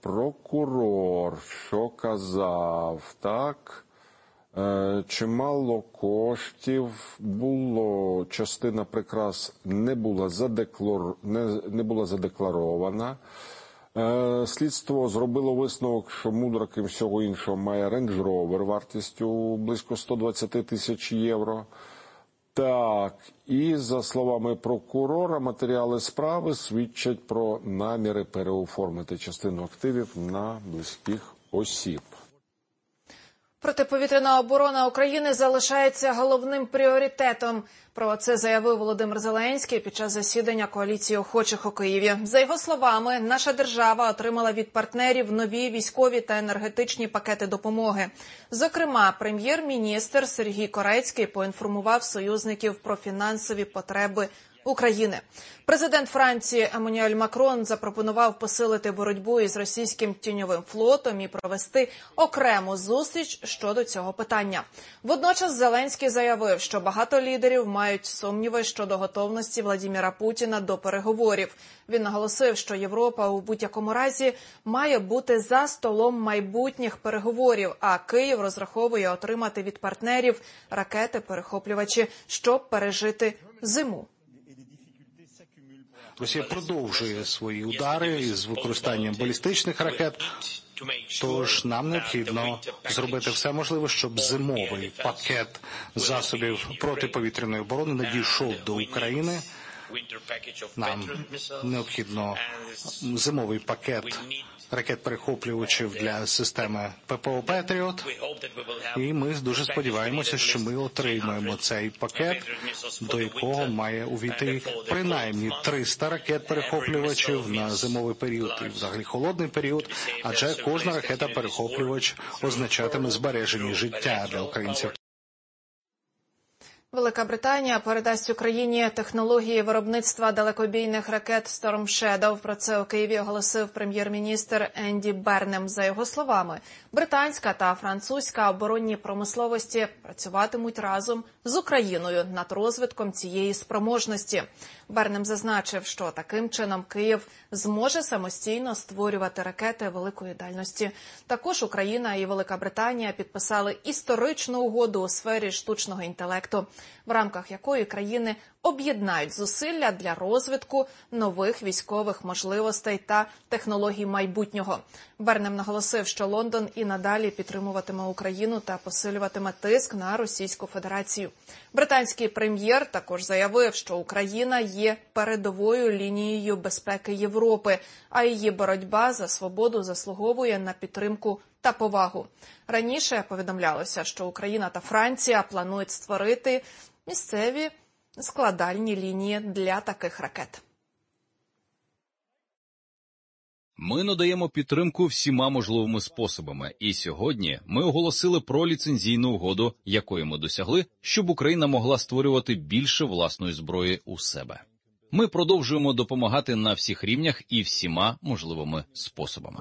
прокурор, що казав, так, чимало коштів було, частина прикрас не була задекларована. Слідство зробило висновок, що Мудрак, крім всього іншого, має Range Rover вартістю близько 120 тисяч євро. Так, і за словами прокурора, матеріали справи свідчать про наміри переоформити частину активів на близьких осіб. Протиповітряна оборона України залишається головним пріоритетом. Про це заявив Володимир Зеленський під час засідання коаліції охочих у Києві. За його словами, наша держава отримала від партнерів нові військові та енергетичні пакети допомоги. Зокрема, прем'єр-міністр Сергій Корецький поінформував союзників про фінансові потреби України. Президент Франції Еммануель Макрон запропонував посилити боротьбу із російським тіньовим флотом і провести окрему зустріч щодо цього питання. Водночас Зеленський заявив, що багато лідерів мають сумніви щодо готовності Владимира Путіна до переговорів. Він наголосив, що Європа у будь-якому разі має бути за столом майбутніх переговорів, а Київ розраховує отримати від партнерів ракети-перехоплювачі, щоб пережити зиму. Росія продовжує свої удари із використанням балістичних ракет, тож нам необхідно зробити все можливе, щоб зимовий пакет засобів протиповітряної оборони надійшов до України. Нам необхідно зимовий пакет ракет-перехоплювачів для системи ППО «Петріот». І ми дуже сподіваємося, що ми отримаємо цей пакет, до якого має увійти принаймні 300 ракет-перехоплювачів на зимовий період і взагалі холодний період, адже кожна ракета-перехоплювач означатиме збереження життя для українців. Велика Британія передасть Україні технології виробництва далекобійних ракет Storm Shadow. Про це у Києві оголосив прем'єр-міністр Енді Бернем. За його словами, британська та французька оборонні промисловості працюватимуть разом з Україною над розвитком цієї спроможності. Бернем зазначив, що таким чином Київ зможе самостійно створювати ракети великої дальності. Також Україна і Велика Британія підписали історичну угоду у сфері штучного інтелекту, в рамках якої країни об'єднають зусилля для розвитку нових військових можливостей та технологій майбутнього. Бернем наголосив, що Лондон і надалі підтримуватиме Україну та посилюватиме тиск на Російську Федерацію. Британський прем'єр також заявив, що Україна є передовою лінією безпеки Європи, а її боротьба за свободу заслуговує на підтримку та повагу. Раніше повідомлялося, що Україна та Франція планують створити місцеві складальні лінії для таких ракет. Ми надаємо підтримку всіма можливими способами, і сьогодні ми оголосили про ліцензійну угоду, якої ми досягли, щоб Україна могла створювати більше власної зброї у себе. Ми продовжуємо допомагати на всіх рівнях і всіма можливими способами.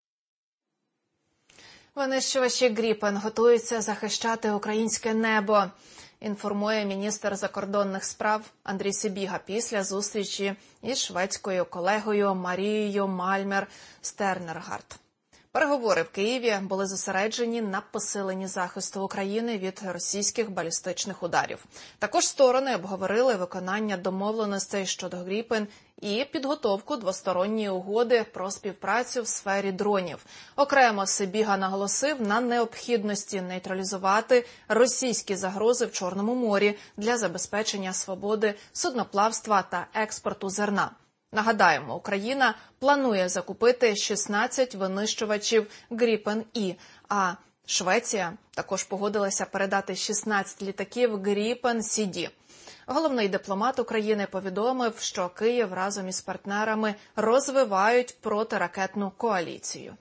Винищувачі Гріпен готуються захищати українське небо, інформує міністр закордонних справ Андрій Сибіга після зустрічі із шведською колегою Марією Мальмер-Стернергард. Переговори в Києві були зосереджені на посиленні захисту України від російських балістичних ударів. Також сторони обговорили виконання домовленостей щодо Гріпен і підготовку двосторонньої угоди про співпрацю в сфері дронів. Окремо Сибіга наголосив на необхідності нейтралізувати російські загрози в Чорному морі для забезпечення свободи судноплавства та експорту зерна. Нагадаємо, Україна планує закупити 16 винищувачів Гріпен-І, а Швеція також погодилася передати 16 літаків Гріпен-Сі-Ді. Головний дипломат України повідомив, що Київ разом із партнерами розвивають протиракетну коаліцію.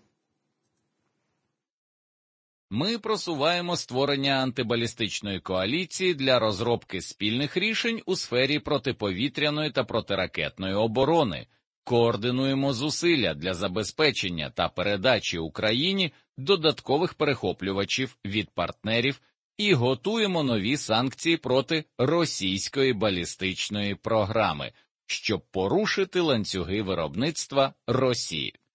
Ми просуваємо створення антибалістичної коаліції для розробки спільних рішень у сфері протиповітряної та протиракетної оборони, координуємо зусилля для забезпечення та передачі Україні додаткових перехоплювачів від партнерів і готуємо нові санкції проти російської балістичної програми, щоб порушити ланцюги виробництва Росії.